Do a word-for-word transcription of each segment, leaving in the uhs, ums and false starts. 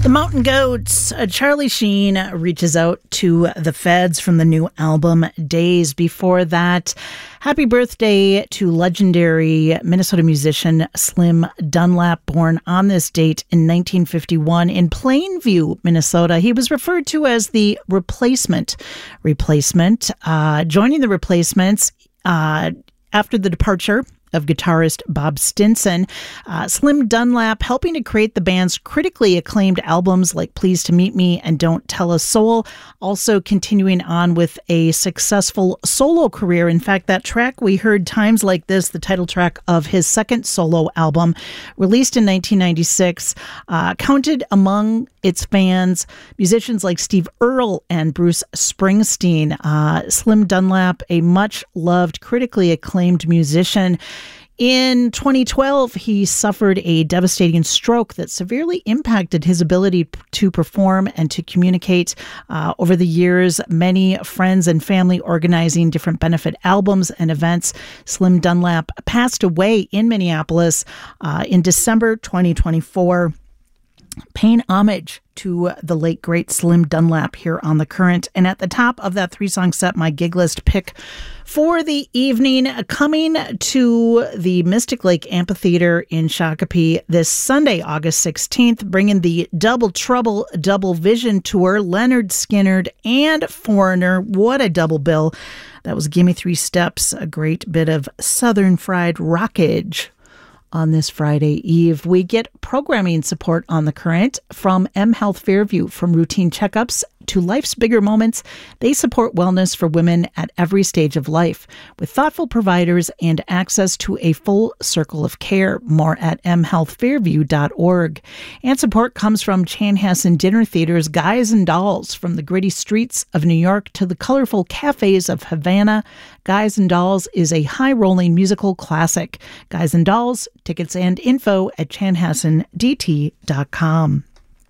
The Mountain Goats. Uh, Charlie Sheen reaches out to the feds from the new album Days. Before that, happy birthday to legendary Minnesota musician Slim Dunlap, born on this date in nineteen fifty-one in Plainview, Minnesota. He was referred to as the Replacement. Replacement. Uh, joining the Replacements uh, after the departure of guitarist Bob Stinson, uh, Slim Dunlap helping to create the band's critically acclaimed albums like Pleased to Meet Me and Don't Tell a Soul, also continuing on with a successful solo career. In fact, that track we heard, Times Like This, the title track of his second solo album, released in nineteen ninety-six, uh, counted among its fans musicians like Steve Earle and Bruce Springsteen. Uh, Slim Dunlap, a much-loved, critically acclaimed musician. In twenty twelve, he suffered a devastating stroke that severely impacted his ability to perform and to communicate. Uh, over the years, many friends and family organizing different benefit albums and events. Slim Dunlap passed away in Minneapolis uh, in December twenty twenty-four. Paying homage to the late, great Slim Dunlap here on The Current. And at the top of that three-song set, my gig list pick for the evening, coming to the Mystic Lake Amphitheater in Shakopee this Sunday, August sixteenth, bringing the Double Trouble Double Vision Tour, Leonard Skinner and Foreigner. What a double bill. That was Gimme Three Steps, a great bit of Southern Fried Rockage. On this Friday Eve, we get programming support on The Current from M Health Fairview. From routine checkups to life's bigger moments, they support wellness for women at every stage of life with thoughtful providers and access to a full circle of care. More at m health fairview dot org. And support comes from Chanhassen Dinner Theater's Guys and Dolls. From the gritty streets of New York to the colorful cafes of Havana, Guys and Dolls is a high-rolling musical classic. Guys and Dolls, tickets and info at chanhassen d t dot com.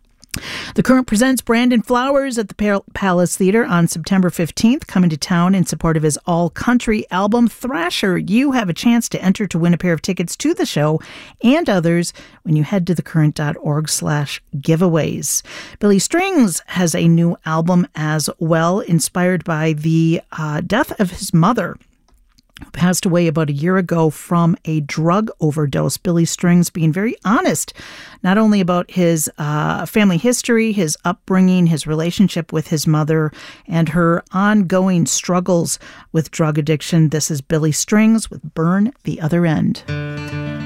The Current presents Brandon Flowers at the Pal- Palace Theater on September fifteenth, coming to town in support of his all-country album, Thrasher. You have a chance to enter to win a pair of tickets to the show and others when you head to thecurrent.org slash giveaways. Billy Strings has a new album as well, inspired by the uh, death of his mother, who passed away about a year ago from a drug overdose. Billy Strings being very honest, not only about his uh, family history, his upbringing, his relationship with his mother, and her ongoing struggles with drug addiction. This is Billy Strings with Burn the Other End.